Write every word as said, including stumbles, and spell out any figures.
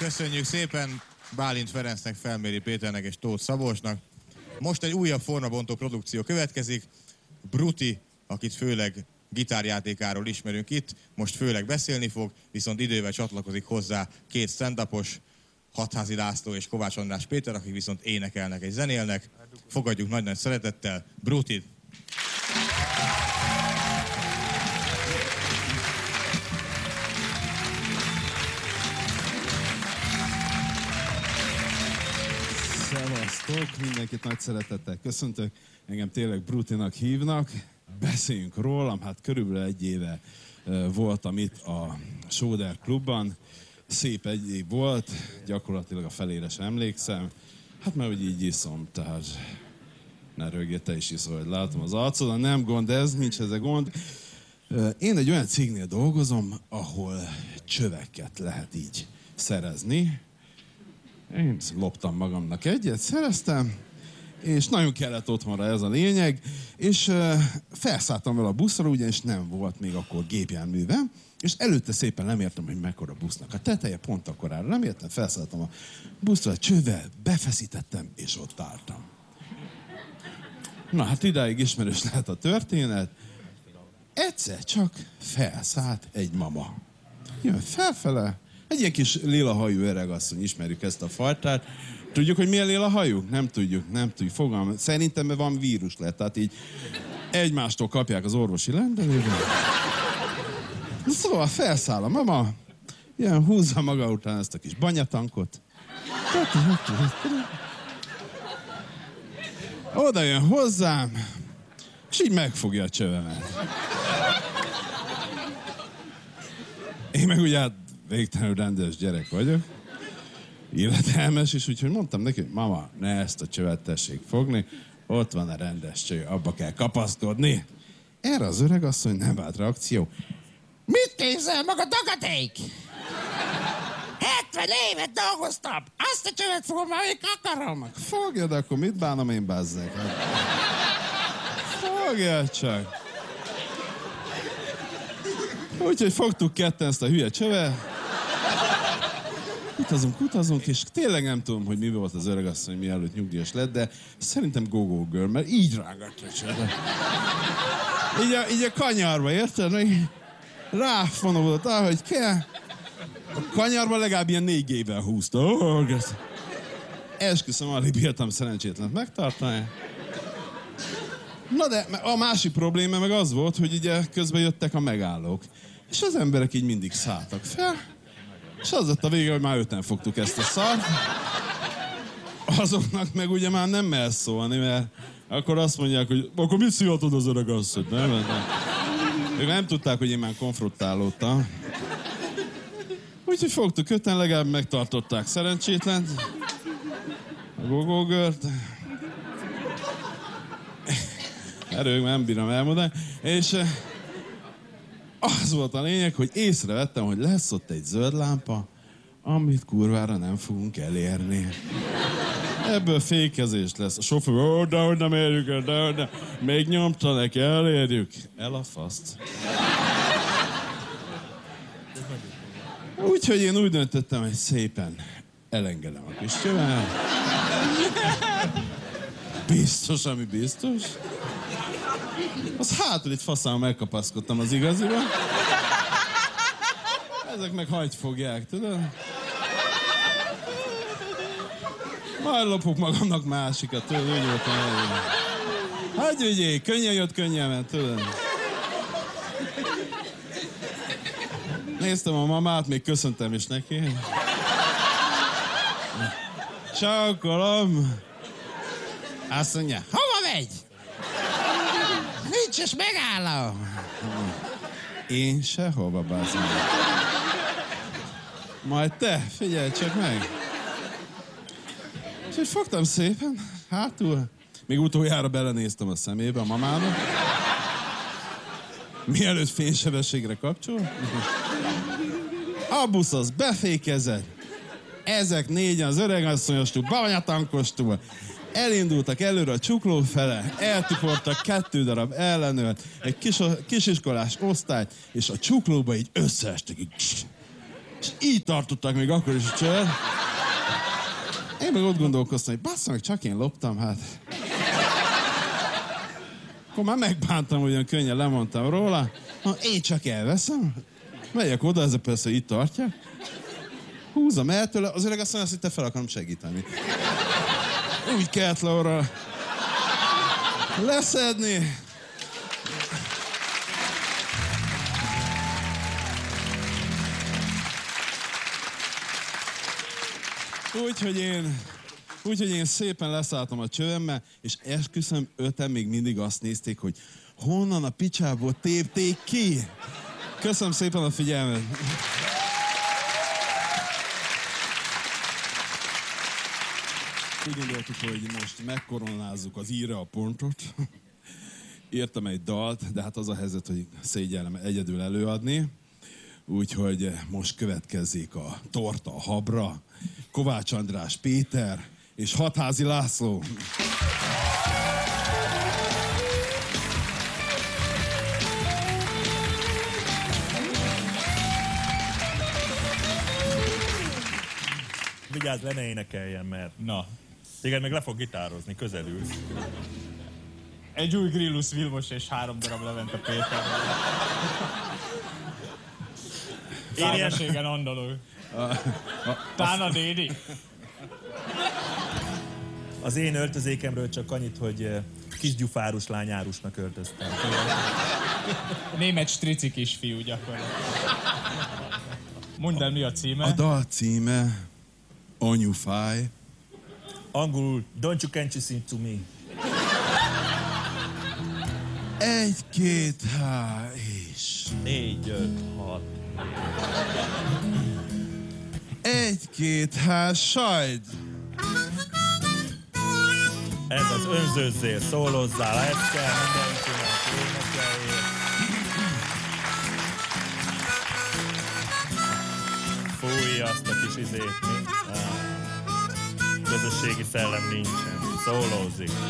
Köszönjük szépen Bálint Ferencnek, Felméri Péternek és Tóth Szabolcsnak. Most egy újabb formabontó produkció következik. Bruti, akit főleg gitárjátékáról ismerünk itt, most főleg beszélni fog, viszont idővel csatlakozik hozzá két stand-upos, Hatházi László és Kovács András Péter, akik viszont énekelnek és zenélnek. Fogadjuk nagy-nagy szeretettel Brutit! Szevasztok! Mindenkit nagy szeretettel köszöntök. Engem tényleg Brutinak hívnak. Beszéljünk rólam. Hát körülbelül egy éve voltam itt a Sóder klubban. Szép egy év volt, gyakorlatilag a felére sem emlékszem. Hát mert hogy így iszom, tehát ne rögjél, te is iszol, hogy látom az arcodon. Nem gond ez, nincs ez a gond. Én egy olyan cégnél dolgozom, ahol csöveket lehet így szerezni. Én loptam magamnak egyet, szereztem, és nagyon kellett otthonra, ez a lényeg, és uh, felszálltam vele a buszra, ugyanis nem volt még akkor gépjárművem, és előtte szépen nem értem, hogy mekkora busznak a teteje, pont akkorára nem értem, felszálltam a buszra, csővel, befeszítettem, és ott álltam. Na hát idáig ismerős lehet a történet. Egyszer csak felszállt egy mama. Jön felfele, egy ilyen kis lila hajú öregasszony, ismerjük ezt a fajtát. Tudjuk, hogy milyen lila hajú? Nem tudjuk, nem tudjuk. Fogalmam. Szerintem van vírus lett, tehát így egymástól kapják az orvosi rendelőben. Szóval felszáll a mama, ilyen húzza maga után ezt a kis banyatankot. Oda jön hozzám, és így megfogja a csövemet. Én meg ugye hát végtelenül rendes gyerek vagyok, illetelmes, és úgyhogy mondtam neki, hogy mama, ne ezt a csövet tessék fogni, ott van a rendes cső, abba kell kapaszkodni. Erre az öreg asszony nem vált reakció. Mit képzel maga dagadék? hetven évet dolgoztam, azt a csövet fogom, amelyik akarom. Fogjad, akkor mit bánom én, bazzeg? Fogjad csak. Úgyhogy fogtuk ketten ezt a hülye csövet. Utazunk, utazunk, és tényleg nem tudom, hogy mi volt az öregasszony, mielőtt nyugdíjas lett, de szerintem Go-Go Girl, mert így rángatja a csövet. Így a, így a kanyarba, érted? Ráfonódott, ahogy kell. A kanyarban legalább ilyen négy gével húzta. Oh, esküszöm, alig bírtam szerencsétlent megtartani. Na de a másik probléma meg az volt, hogy ugye közben jöttek a megállók. És az emberek így mindig szálltak fel. És az lett a vége, hogy már öten fogtuk ezt a szart. Azoknak meg ugye már nem mer szólni, mert akkor azt mondják, hogy akkor mit szivatod az öreg asszonyt, nem? nem? Ők nem tudták, hogy én már konfrontálódtam. Úgyhogy fogtuk öten, legalább megtartották szerencsétlent. A Go-Go Girlt. Erről nem bírom elmondani. És az volt a lényeg, hogy észrevettem, hogy lesz ott egy zöld lámpa, amit kurvára nem fogunk elérni. Ebből fékezés lesz. A sofőr, ó, de hogy nem érjük el, de hogy nem. Még nyomta neki, elérjük. El a faszt. Úgyhogy én úgy döntöttem, hogy szépen elengedem a kis csövet. Biztos, ami biztos. Az hátul itt faszán megkapaszkodtam az igaziba. Ezek meg hagy fogják, tudod? Majd lopok magamnak másikat, tudod, úgy voltam elég. Hagyj ügyék, könnyen jött, könnyen ment, tudod? Néztem a mamát, még köszöntem is neki. Csókolom. Azt mondja, hova megy? Nincs is megálló. Én sehova, bazd meg. Majd te, figyelj csak meg. És úgy fogtam szépen, hátul. Még utoljára belenéztem a szemébe a mamának. Mielőtt fénysebességre kapcsol. A busz az befékezett. Ezek négyen az öregasszonyostól, bavanyatankostól. Elindultak előre a csukló fele, eltiportak kettő darab ellenőrt, egy kis, kisiskolás osztályt, és a csuklóba így összeestek. Így. És így tartottak még akkor is a csőt. Én meg ott gondolkoztam, hogy bassza meg, csak én loptam, hát. Akkor már megbántam, hogy olyan könnyen lemondtam róla. Ha én csak elveszem, megyek oda, ezzel persze itt tartják. Húzom el tőle, az öreg azt mondja, hogy te fel akarom segíteni. Úgy kellett Laura leszedni. Úgyhogy én, úgyhogy én szépen leszálltam a csövemmel, és esküszöm, öten még mindig azt nézték, hogy honnan a picsából tépték ki. Köszönöm szépen a figyelmet. Úgy gondoltuk, hogy most megkoronázzuk az íre a pontot. Írtam egy dalt, de hát az a helyzet, hogy szégyellem egyedül előadni. Úgyhogy most következik a torta a habra. Kovács András Péter és Hatházi László. Vigyázz, le ne énekeljen, mert Na, téged meg le fog gitározni, közelülsz. egy új Grillus Vilmos és három darab Levente Péter. Én ilyen... Szármaségen andalul. Tána Dédi. Az én öltözékemről csak annyit, hogy eh, kisgyufárus lány árusnak öltöztem. Német strici kisfiú gyakorlatilag. Mondd el, mi a címe? A dal címe Anyufáj. Angolul, don't you can't you sing to me. Egy, két, há, és... Négy, öt, hat. Egy, két, há, sajd. Ez az önzőzzél, szólozzál, ezt kell mindenkinek, énekeljél. Fújj azt a kis izét, mi? Ah. Közösségi szellem nincsen, szólózik.